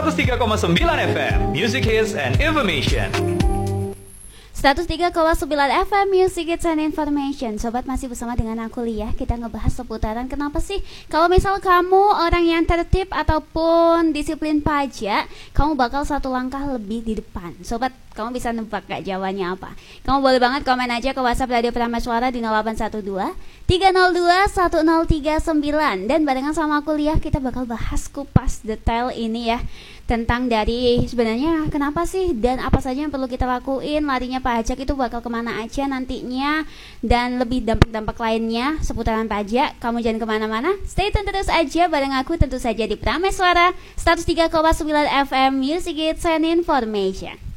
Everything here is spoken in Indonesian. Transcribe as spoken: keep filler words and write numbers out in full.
seratus tiga koma sembilan F M Music Hits and Information. seratus tiga koma sembilan F M Music Hits and Information. Sobat, masih bersama dengan aku Lia. Kita ngebahas seputaran kenapa sih kalau misal kamu orang yang tertib ataupun disiplin pajak, kamu bakal satu langkah lebih di depan. Sobat, kamu bisa nebak gak jawabannya apa? Kamu boleh banget komen aja ke WhatsApp Radio Pramana Suara di nol delapan satu dua tiga nol dua satu nol tiga sembilan. Dan barengan sama aku Lia, kita bakal bahas kupas detail ini ya, tentang dari sebenarnya kenapa sih dan apa saja yang perlu kita lakuin, larinya pajak itu bakal kemana aja nantinya, dan lebih dampak-dampak lainnya seputaran pajak. Kamu jangan kemana-mana, stay tune terus aja bareng aku tentu saja di Pramana Suara seratus tiga koma sembilan F M Music Hits and Information.